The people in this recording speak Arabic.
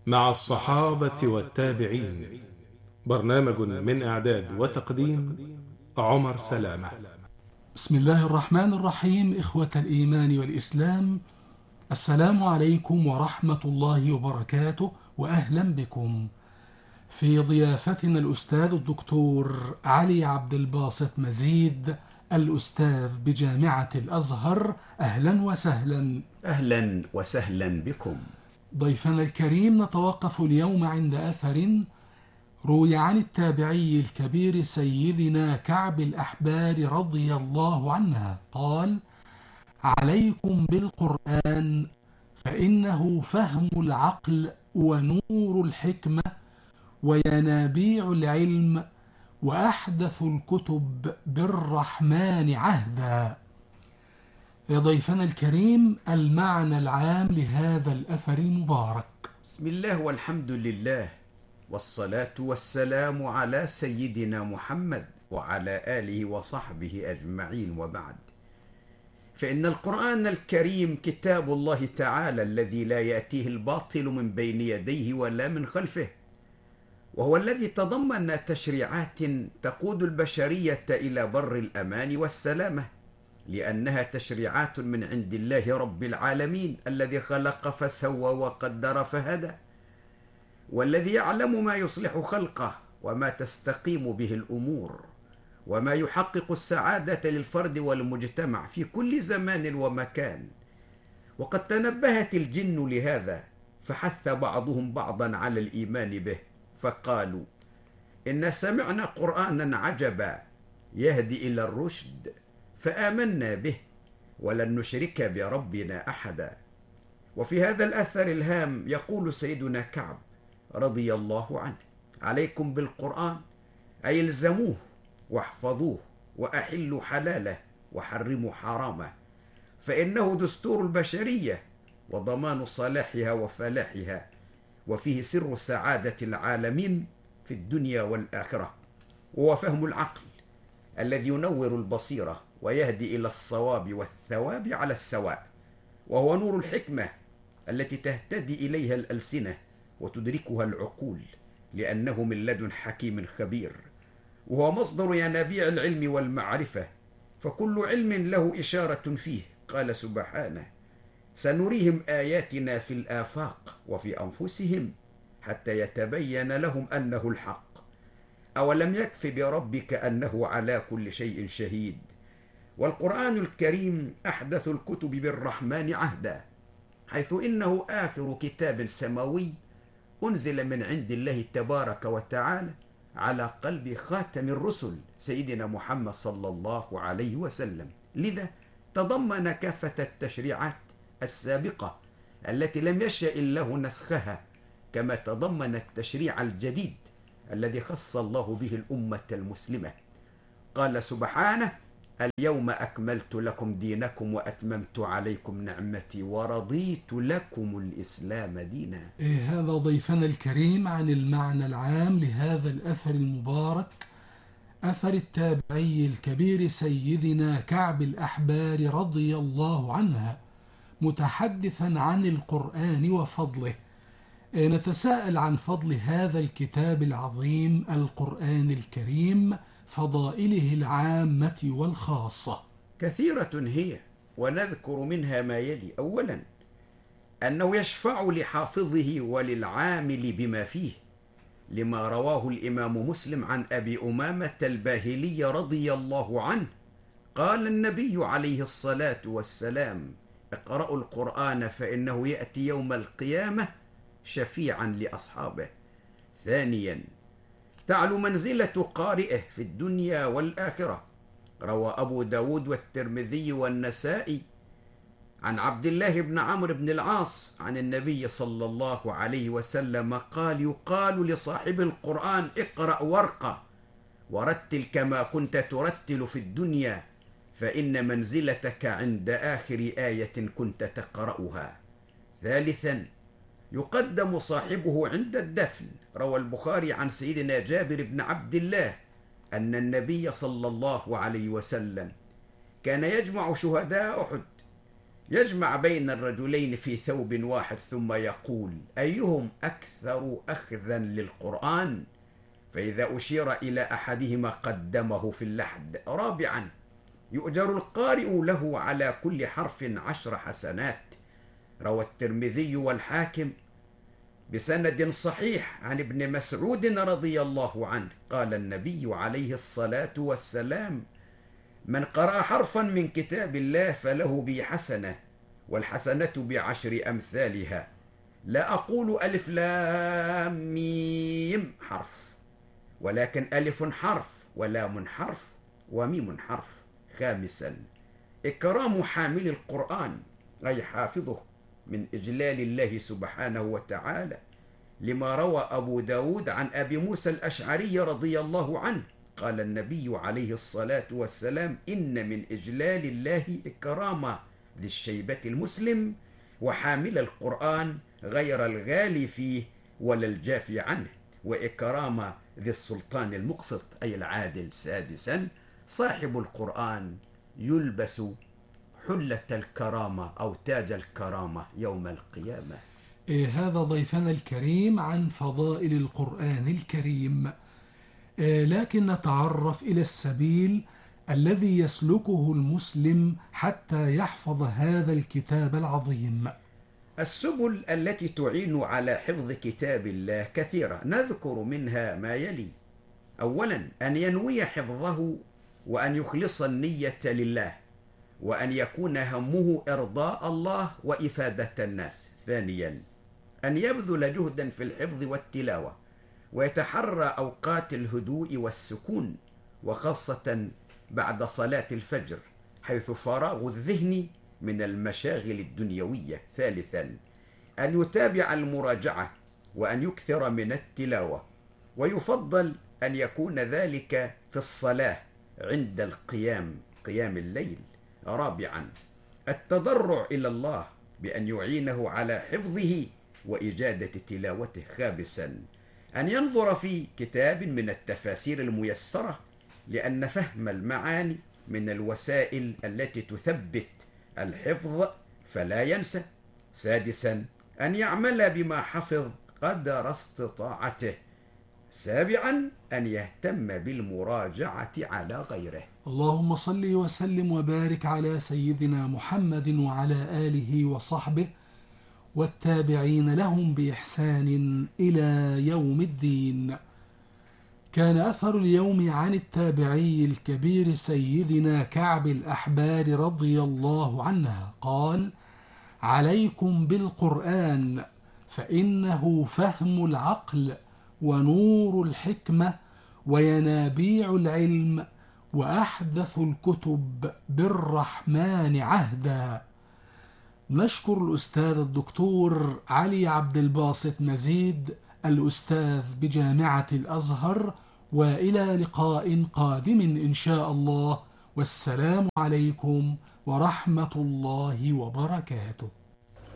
مع الصحابة والتابعين. برنامج من إعداد وتقديم عمر سلامة. بسم الله الرحمن الرحيم. إخوة الإيمان والإسلام، السلام عليكم ورحمة الله وبركاته، وأهلا بكم في ضيافتنا الأستاذ الدكتور علي عبد الباسط مزيد، الأستاذ بجامعة الأزهر. أهلا وسهلا. أهلا وسهلا بكم. ضيفنا الكريم، نتوقف اليوم عند أثر روي عن التابعي الكبير سيدنا كعب الأحبار رضي الله عنها قال: عليكم بالقرآن فإنه فهم العقل ونور الحكمة وينابيع العلم وأحدث الكتب بالرحمن عهدا. يا ضيفنا الكريم، المعنى العام لهذا الأثر المبارك. بسم الله والحمد لله، والصلاة والسلام على سيدنا محمد وعلى آله وصحبه أجمعين، وبعد. فإن القرآن الكريم كتاب الله تعالى الذي لا يأتيه الباطل من بين يديه ولا من خلفه، وهو الذي تضمن تشريعات تقود البشرية إلى بر الأمان والسلامة، لأنها تشريعات من عند الله رب العالمين الذي خلق فسوى وقدر فهدى، والذي يعلم ما يصلح خلقه وما تستقيم به الأمور وما يحقق السعادة للفرد والمجتمع في كل زمان ومكان. وقد تنبهت الجن لهذا، فحث بعضهم بعضا على الإيمان به، فقالوا: إن سمعنا قرآنا عجبا يهدي إلى الرشد فآمنا به ولن نشرك بربنا أحدا. وفي هذا الأثر الهام يقول سيدنا كعب رضي الله عنه: عليكم بالقرآن، أي الزموه واحفظوه وأحلوا حلاله وحرموا حرامه، فإنه دستور البشرية وضمان صلاحها وفلاحها، وفيه سر سعادة العالمين في الدنيا والآخرة، وهو فهم العقل الذي ينور البصيرة ويهدي إلى الصواب والثواب على السواء، وهو نور الحكمة التي تهتدي إليها الألسنة وتدركها العقول، لأنه من لدن حكيم خبير، وهو مصدر ينابيع العلم والمعرفة، فكل علم له إشارة فيه. قال سبحانه: سنريهم آياتنا في الآفاق وفي أنفسهم حتى يتبين لهم أنه الحق، أولم يكف بربك أنه على كل شيء شهيد. والقرآن الكريم أحدث الكتب بالرحمن عهدا، حيث إنه آخر كتاب سماوي أنزل من عند الله تبارك وتعالى على قلب خاتم الرسل سيدنا محمد صلى الله عليه وسلم، لذا تضمن كافة التشريعات السابقة التي لم يشأ الله نسخها، كما تضمن التشريع الجديد الذي خص الله به الأمة المسلمة. قال سبحانه: اليوم أكملت لكم دينكم وأتممت عليكم نعمتي ورضيت لكم الإسلام دينا. هذا ضيفنا الكريم عن المعنى العام لهذا الأثر المبارك، أثر التابعي الكبير سيدنا كعب الأحبار رضي الله عنها، متحدثا عن القرآن وفضله. نتساءل عن فضل هذا الكتاب العظيم القرآن الكريم، فضائله العامة والخاصة. كثيرة هي، ونذكر منها ما يلي: أولا، أنه يشفع لحافظه وللعامل بما فيه، لما رواه الإمام مسلم عن أبي أمامة الباهلي رضي الله عنه قال النبي عليه الصلاة والسلام: اقرأوا القرآن فإنه يأتي يوم القيامة شفيعا لأصحابه. ثانيا، تعلو منزلة قارئه في الدنيا والآخرة. روى أبو داود والترمذي والنسائي عن عبد الله بن عمرو بن العاص عن النبي صلى الله عليه وسلم قال: يقال لصاحب القرآن: اقرأ وارقى ورتل كما كنت ترتل في الدنيا، فإن منزلتك عند آخر آية كنت تقرأها. ثالثا، يقدم صاحبه عند الدفن. روى البخاري عن سيدنا جابر بن عبد الله أن النبي صلى الله عليه وسلم كان يجمع شهداء أحد يجمع بين الرجلين في ثوب واحد ثم يقول: أيهم أكثر أخذا للقرآن؟ فإذا أشير إلى أحدهما قدمه في اللحد. رابعا: يؤجر القارئ له على كل حرف 10 حسنات. روى الترمذي والحاكم بسند صحيح عن ابن مسعود رضي الله عنه قال النبي عليه الصلاة والسلام: من قرأ حرفا من كتاب الله فله به حسنة، والحسنة ب10 أمثالها. لا أقول ألف لام ميم حرف، ولكن ألف حرف ولام حرف وميم حرف. خامسا: إكرام حامل القرآن أي حافظه من إجلال الله سبحانه وتعالى، لما روى أبو داود عن أبي موسى الأشعري رضي الله عنه قال النبي عليه الصلاة والسلام: إن من إجلال الله إكرام ذي الشيبة المسلم وحامل القرآن غير الغالي فيه ولا الجافي عنه، وإكرام ذي السلطان المقسط أي العادل. سادسا: صاحب القرآن يلبس حلة الكرامة أو تاج الكرامة يوم القيامة. هذا ضيفنا الكريم عن فضائل القرآن الكريم. لكن نتعرف إلى السبيل الذي يسلكه المسلم حتى يحفظ هذا الكتاب العظيم. السبل التي تعين على حفظ كتاب الله كثيرة، نذكر منها ما يلي. أولا: أن ينوي حفظه وأن يخلص النية لله، وأن يكون همه إرضاء الله وإفادة الناس. ثانيا: أن يبذل جهدا في الحفظ والتلاوة، ويتحرى أوقات الهدوء والسكون، وخاصة بعد صلاة الفجر حيث فراغ الذهن من المشاغل الدنيوية. ثالثا: أن يتابع المراجعة وأن يكثر من التلاوة، ويفضل أن يكون ذلك في الصلاة عند قيام الليل. رابعا: التضرع إلى الله بأن يعينه على حفظه وإجادة تلاوته. خامسا: أن ينظر في كتاب من التفاسير الميسرة، لأن فهم المعاني من الوسائل التي تثبت الحفظ فلا ينسى. سادسا: أن يعمل بما حفظ قدر استطاعته. سابعا: أن يهتم بالمراجعة على غيره. اللهم صل وسلم وبارك على سيدنا محمد وعلى آله وصحبه والتابعين لهم بإحسان إلى يوم الدين. كان أثر اليوم عن التابعي الكبير سيدنا كعب الأحبار رضي الله عنه قال: عليكم بالقرآن فإنه فهم العقل ونور الحكمة وينابيع العلم وأحدث الكتب بالرحمن عهدا. نشكر الأستاذ الدكتور علي عبد الباسط مزيد الأستاذ بجامعة الأزهر، وإلى لقاء قادم إن شاء الله، والسلام عليكم ورحمة الله وبركاته.